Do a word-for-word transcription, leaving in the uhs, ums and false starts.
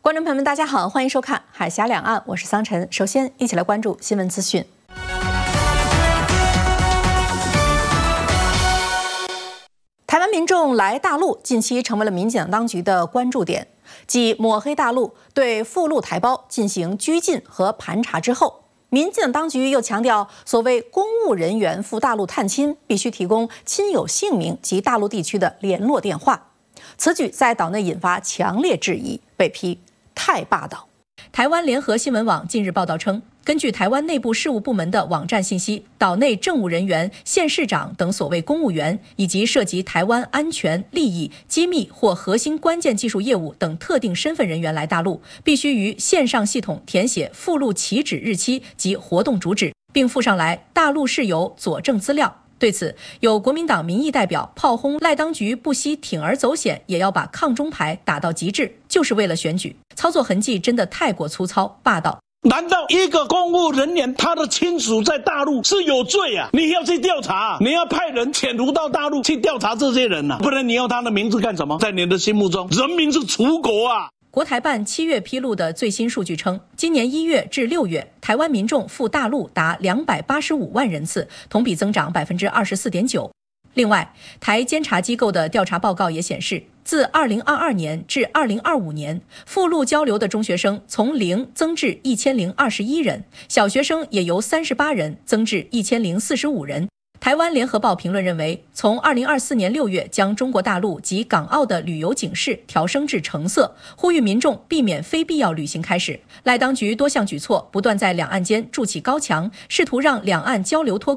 观众朋友们，大家好，欢迎收看《海峡两岸》，我是桑晨。首先，一起来关注新闻资讯。台湾民众来大陆近期成为了民进党当局的关注点。继抹黑大陆、对赴陆台胞进行拘禁和盘查之后，民进党当局又强调，所谓公务人员赴大陆探亲，必须提供亲友姓名及大陆地区的联络电话。此举在岛内引发强烈质疑，被批太霸道。台湾联合新闻网近日报道称，根据台湾内部事务部门的网站信息，岛内政务人员、县市长等所谓公务员，以及涉及台湾安全、利益、机密或核心关键技术业务等特定身份人员来大陆，必须于线上系统填写赴陆起止日期及活动主旨，并附上来大陆事由佐证资料。对此，有国民党民意代表炮轰赖当局不惜铤而走险，也要把抗中牌打到极致，就是为了选举，操作痕迹真的太过粗糙霸道。 难道一个公务人员他的亲属在大陆是有罪啊？你要去调查，你要派人潜伏到大陆去调查这些人啊，不然你要他的名字干什么？在你的心目中，人民是刍狗啊！ 国台办七月披露的最新数据称，今年一月至六月，台湾民众赴大陆达两百八十五万人次，同比增长百分之二十四点九。另外，台监察机构的调查报告也显示，自二零二二年至二零二五年，赴陆交流的中学生从零增至一千零二十一人，小学生也由三十八人增至一千零四十五人。台湾联合报评论认为，从二零二四年六月将中国大陆及港澳的旅游警示调升至橙色，呼吁民众避免非必要旅行开始，赖当局多项举措不断在两岸间筑起高墙，试图让两岸交流脱